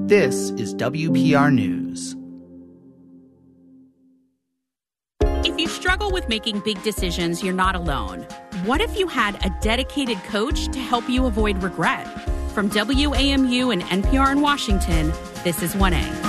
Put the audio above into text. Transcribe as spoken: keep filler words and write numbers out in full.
This is W P R News. If you struggle with making big decisions, you're not alone. What if you had a dedicated coach to help you avoid regret? From W A M U and N P R in Washington, this is one A.